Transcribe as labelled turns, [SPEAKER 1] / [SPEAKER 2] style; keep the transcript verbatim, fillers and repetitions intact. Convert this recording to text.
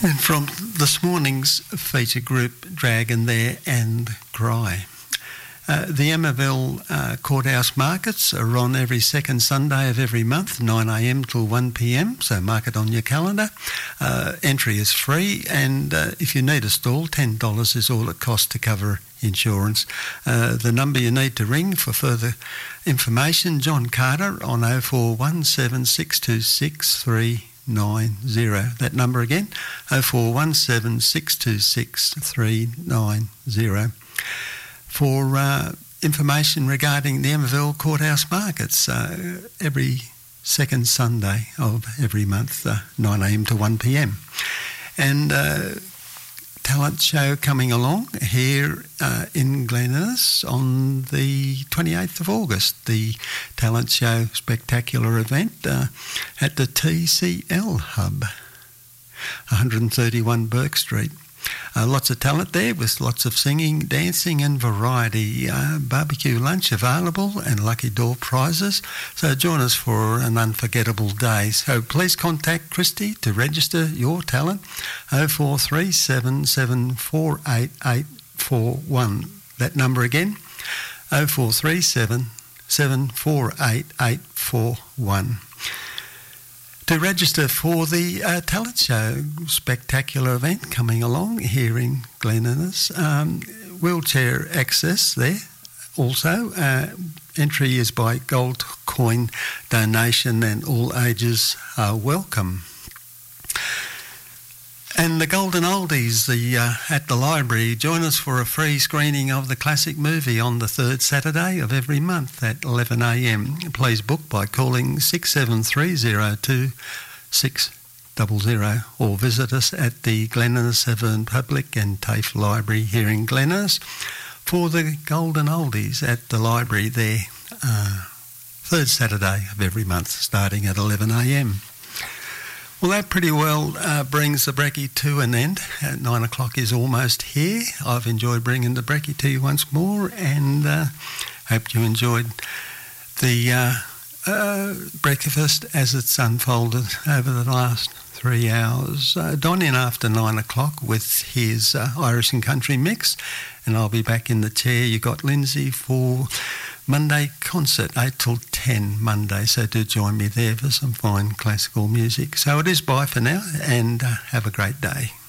[SPEAKER 1] And from this morning's feature group, Dragon there and Cry. Uh, the Emmaville uh, Courthouse Markets are on every second Sunday of every month, nine a m till one p m, so mark it on your calendar. Uh, entry is free, and uh, if you need a stall, ten dollars is all it costs to cover insurance. Uh, the number you need to ring for further information, John Carter on oh four one seven six two six three nine zero. That number again, oh four one seven six two six three nine zero. For uh, information regarding the Emmaville Courthouse Markets, uh, every second Sunday of every month, uh, nine a m to one p m. And uh, talent show coming along here uh, in Glen Innes on the twenty-eighth of August, the talent show spectacular event uh, at the T C L Hub, one thirty-one Burke Street. Uh, lots of talent there with lots of singing, dancing and variety. Uh, barbecue lunch available and lucky door prizes. So join us for an unforgettable day. So please contact Christy to register your talent, oh four three seven seven four eight eight four one. That number again, oh four three seven seven four eight eight four one. To register for the uh, talent show spectacular event coming along here in Glen Innes, um, wheelchair access there also. Uh, entry is by gold coin donation and all ages are welcome. And the Golden Oldies the, uh, at the library, join us for a free screening of the classic movie on the third Saturday of every month at eleven a m. Please book by calling six seven three zero two six zero zero or visit us at the Glen Innes Severn Public and TAFE Library here in Glen Innes for the Golden Oldies at the library there, uh, third Saturday of every month starting at eleven a m. Well, that pretty well uh, brings the brekkie to an end. At nine o'clock is almost here. I've enjoyed bringing the brekkie to you once more, and uh, hope you enjoyed the uh, uh, breakfast as it's unfolded over the last three hours. Uh, Don in after nine o'clock with his uh, Irish and Country mix, and I'll be back in the chair. You got Lindsay for Monday concert, eight till ten Monday, so do join me there for some fine classical music. So it is bye for now, and uh, have a great day.